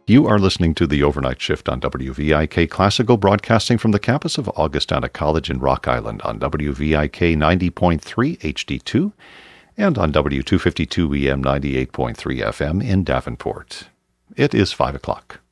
You are listening to the Overnight Shift on WVIK Classical, broadcasting from the campus of Augustana College in Rock Island on WVIK 90.3 HD2 and on W252 EM 98.3 FM in Davenport. It is 5 o'clock.